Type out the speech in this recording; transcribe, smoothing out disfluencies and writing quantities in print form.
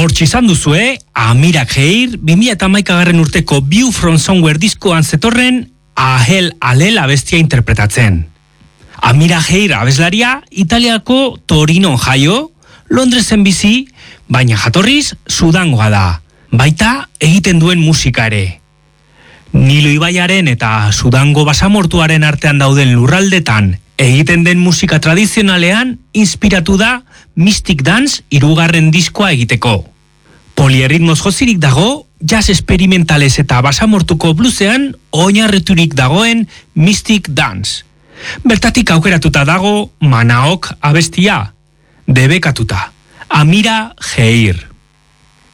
Hortxe izan duzue, Amira Geir, 2011 urteko View from Somewhere diskoan zetorren Ahel Alel abestia interpretatzen. Amira Geir abeslaria, Italiako Torinon jaio, Londresen bizi, baina jatorriz Sudangoa da. Baita egiten duen musika ere. Nilo ibaiaren eta Sudango basamortuaren artean dauden lurraldetan egiten den musika tradizionalean inspiratu da Mystic Dance 3. diskoa egiteko. Polierritmoz jozirik dago, jazz esperimentalez eta basamortuko bluesean oinarriturik dagoen Mystic Dance. Bertatik aukeratuta dago Manaok abestia, debekatuta. Amira Geir.